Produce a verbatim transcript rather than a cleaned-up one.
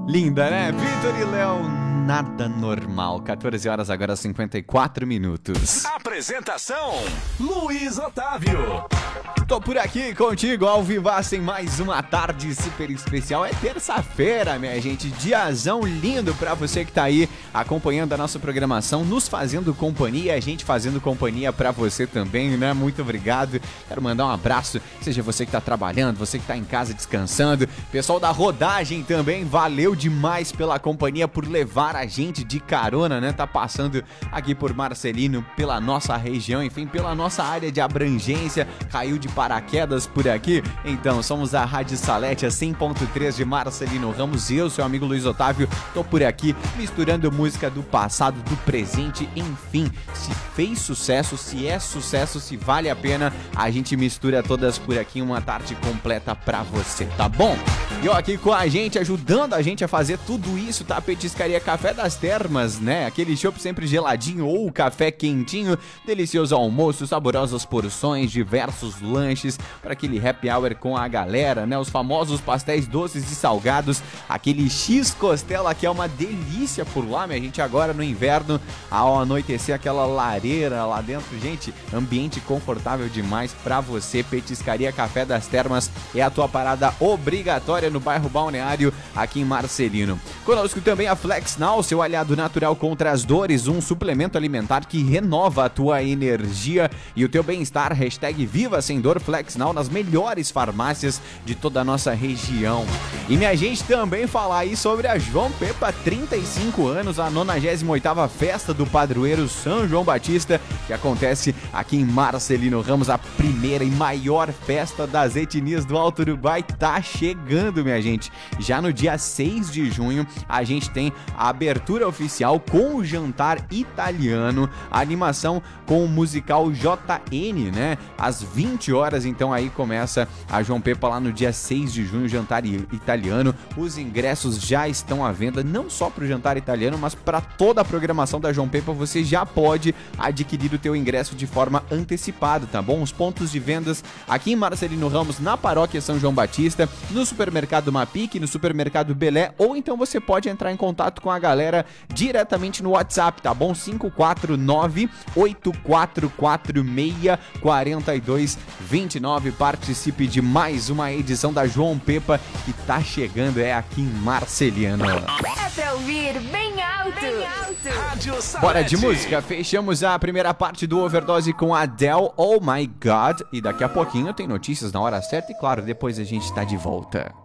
Linda, né? Vitor e Léo, nada normal. quatorze horas, agora cinquenta e quatro minutos. Apresentação: Luiz Otávio. Tô por aqui contigo, ao vivaço, em mais uma tarde super especial. É terça-feira, minha gente. Diazão lindo pra você que tá aí acompanhando a nossa programação, nos fazendo companhia, a gente fazendo companhia pra você também, né? Muito obrigado. Quero mandar um abraço, seja você que tá trabalhando, você que tá em casa descansando. Pessoal da rodagem também, valeu demais pela companhia, por levar a gente de carona, né? Tá passando aqui por Marcelino, pela nossa região, enfim, pela nossa área de abrangência. Caiu de paraquedas por aqui? Então, somos a Rádio Salete, a cem ponto três de Marcelino Ramos. Eu, seu amigo Luiz Otávio, tô por aqui misturando música do passado, do presente, enfim. Se fez sucesso, se é sucesso, se vale a pena, a gente mistura todas por aqui em uma tarde completa pra você, tá bom? E ó, aqui com a gente, ajudando a gente a fazer tudo isso, tá? A Petiscaria Café das Termas, né? Aquele chopp sempre geladinho ou café quentinho, delicioso almoço, saborosas porções, diversos lanches para aquele happy hour com a galera, né? Os famosos pastéis doces e salgados, aquele X-Costela que é uma delícia por lá, minha gente, agora no inverno, ao anoitecer, aquela lareira lá dentro, gente, ambiente confortável demais pra você. Petiscaria Café das Termas é a tua parada obrigatória no bairro Balneário, aqui em Marcelino. Conosco também a Flex Now, seu aliado natural contra as dores, um suplemento alimentar que renova a tua energia e o teu bem-estar. Hashtag Viva Sem Dor Flex Now nas melhores farmácias de toda a nossa região. E minha gente, também falar aí sobre a João Pepa, trinta e cinco anos, a nonagésima oitava festa do padroeiro São João Batista, que acontece aqui em Marcelino Ramos, a primeira e maior festa das etnias do Alto Uruguai, tá chegando, minha gente. Já no dia seis de junho, a gente tem a abertura oficial com o jantar italiano, a animação com o musical J N, né? Às vinte horas, então aí começa a João Pepa lá no dia seis de junho, jantar italiano. Os ingressos já estão à venda, não só para o jantar italiano, mas para toda a programação da João Pepa. Você já pode adquirir o teu ingresso de forma antecipada, tá bom? Os pontos de vendas aqui em Marcelino Ramos, na Paróquia São João Batista, no Supermercado Mapic, no Supermercado Belé, ou então você pode entrar em contato com a galera diretamente no WhatsApp, tá bom? cinco quatro nove, oito quatro quatro seis, quatro dois dois nove. Participe de mais uma edição da João Pepa que tá chegando, é aqui em Marcelino. É pra ouvir bem alto. Bem alto. Rádio Salete. Bora de música, fechamos a primeira parte do Overdose com a Adele, Oh My God, e daqui a pouquinho tem notícias na hora certa e claro, depois a gente tá de volta.